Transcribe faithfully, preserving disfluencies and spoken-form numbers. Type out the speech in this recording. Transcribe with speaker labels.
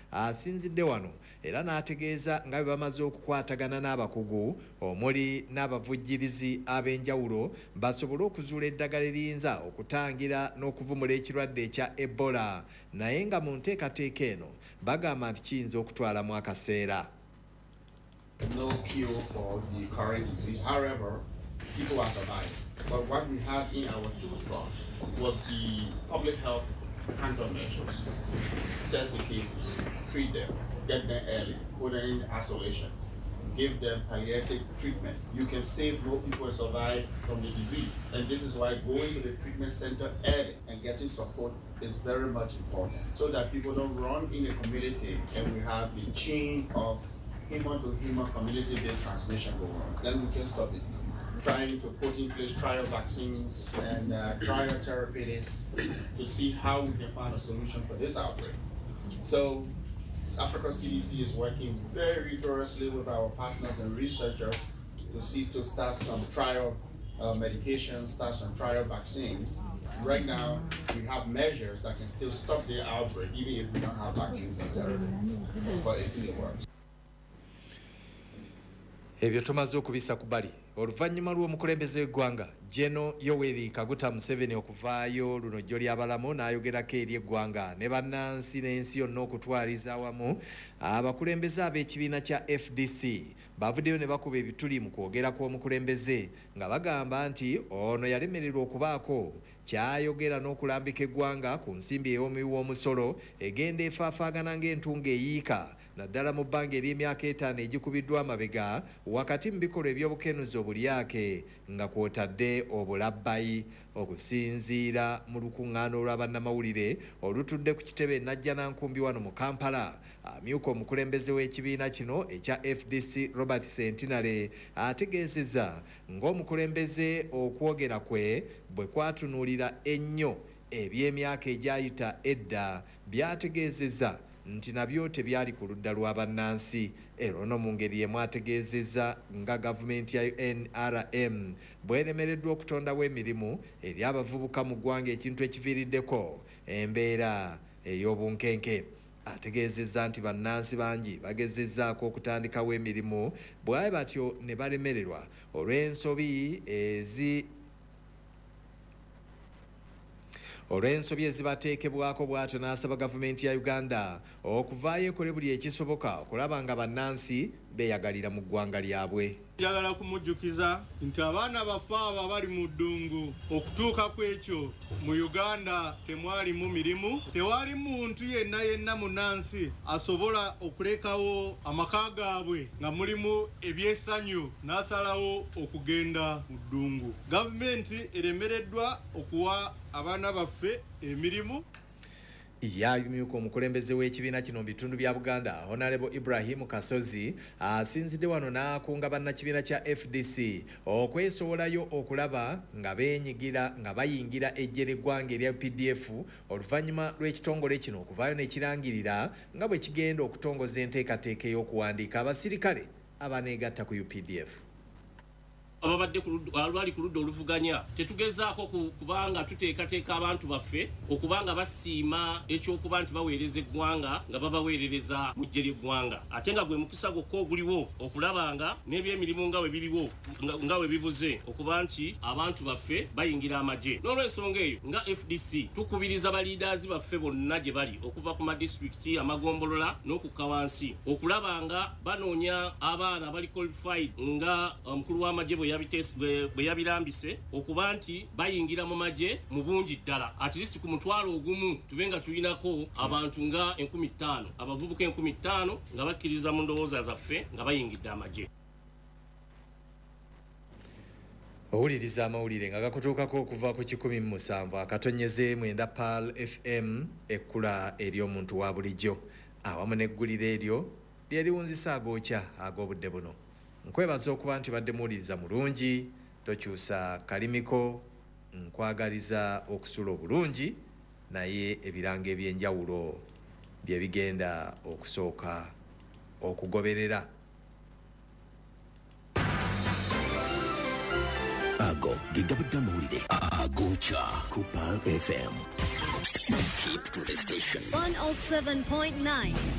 Speaker 1: asinzidde wano era n'ategeeza nga bwe bamaze okukwatagana n'abakugu omuli n'abavujjirizi ab'enjawulo basobole okuzuula eddagala eriyinza okutangira n'okuvumula ekirwadde ekya Ebola naye nga mu nteekateeka eno bagamba nti kiyinza okutwalamu akaseera.
Speaker 2: No cure for the current disease. However, people are surviving. But what we had in our toolbox was the public health countermeasures. Test the cases, treat them, get them early, put them in isolation, give them palliative treatment. You can save more people and survive from the disease. And this is why going to the treatment center early and getting support is very much important, so that people don't run in the community and we have the chain of human to human community-based transmission going on. Then we can stop the disease. Trying to put in place trial vaccines and uh, trial therapeutics to see how we can find a solution for this outbreak. So Africa C D C is working very rigorously with our partners and researchers to see to start some trial uh, medications, start some trial vaccines. Right now, we have measures that can still stop the outbreak, even if we don't have vaccines and therapeutics, but it's in the works.
Speaker 1: Ebyo tumaze okubisa ku bali oluvannyuma lw'omukulembeze w'eggwanga Jeno Yoweri Kaguta Museveni okuvaayo luno jjo ly'abalamu n'ayogerako eri eggwanga ne bannansi n'ensi yonna okutwaliza awamu abakulembeze ab'ekibiina kya F D C bavuddeyo ne bakuba ebituli mu kwogera kw'omukulembeze nga bagamba nti ono yalemererwa okubaako kyayogera n'okulambika eggwanga ku nsimbi ey'omuwi w'omusolo egenda efaafaagana ng'entunga eyiika naddala mu bbanga ery'emyaka etaano egikubiddwa amabega wakati mu bikolwa eby'obukenuzi obulyake nga kw'otadde obulabbayi okusinziira mu lukuŋŋaana olw'abannamawulire olutudde ku kitebe Najjanankumbi wano mu Kampala. Amyuka omukulembeze w'ekibiina kino ekya F D C Robert Sentinale ategeezezza ng'omukulembeze okwogera kwe bwe kwatunuulira ennyo eby'emyaka egyayita edda byategeezezza nti nabyo tebyali ku ludda lwa bannansi. Era ono mu ngeri yemu ategeezezza nga gavumenti ya N R M bweremereddwa okutondawo emirimu eri abavubuka mu ggwanga ekintu ekiviiriddeko embeera ey'obunkenke. Ategeezezza nti bannansi bangi bagezezzaako okutandikawo emirimu bwabe batyo ne balemererwa olw'ensobi ezi olw'ensobi ezibateekebwako bw'atyo n'asaba gavumenti ya Uganda okuvaayo ekole buli ekisoboka okulaba nga bannansi beeyagalira mu ggwanga lyabwe.
Speaker 3: Njagala kumujjukiza nti abaana baffe abo abali mu ddungu okutuuka ku ekyo mu Uganda temwalimu mirimu, tewali muntu yenna yenna munnansi asobola okulekawo amaka gaabwe nga mulimu ebyesanyu n'asalawo okugenda mu ddungu. Gavumenti eremereddwa okuwa abaana baffe emirimu.
Speaker 1: Yamyuka omukulembeze w'ekibiina kino mu bitundu bya Buganda Honorable Ibrahim Kasozi asinzidde wano n'akunga bannakibiina kya F D C okwesowolayo okulaba nga beenyigira nga bayingira eggye ly'eggwanga erya U P D F oluvannyuma lw'ekitongole kino okuvaayo n'ekirangirira nga bwe kigenda okutongoza enteekateeka ey'okuwandiika abasirikale abaneegatta ku U P D F.
Speaker 4: ababadde alwali ku ludda oluvuganya tetugezaako kubanga tuteekateeka abantu baffe okubanga basiima ekyokuba nti baweereza eggwanga nga babaweerereza mu ggye ly'eggwanga ate nga gwe mukisa gwokka oguliwo okulabanga n'ebyemirimu nga we biriwo nga we bibuze okuba nti abantu baffe bayingira amagye. N'olw'ensonga eyo nga F D C tukubiriza baliidaazi baffe bonna gye bali okuva ku madisitulikiti amagombolola n'okukka wansi okulabanga banoonya abaana bali qualified nga omukulu w'amagye bwe yabirambise okuba nti bayingira mu magye mu bungi ddala at least ku mutwalo ogumu tube nga tulinako abantu nga enkumi ttaano abavubuka enkumi ttaano nga bakkiriza mu ndowooza zaffe nga bayingidde amagye.
Speaker 1: Owuliriza amawulire nga gakutuukako okuva ku kikumi mu musanvu akatonyeze mwenda P A L F M ekkula ery'omuntu wa bulijjo awamu n'eggulire eryo lyeriwunzisa agookya ag'obudde buno. Nkwebaza okuba nti badde muwuliriza mulungi tokyusa kalimiko nkwagaliza okusula obulungi naye ebiranga eby'enjawulo bye bigenda okusooka okugoberera.
Speaker 5: Ago gigabudde amawulire agookya ku P A L F M. Keep to the station.
Speaker 6: one oh seven point nine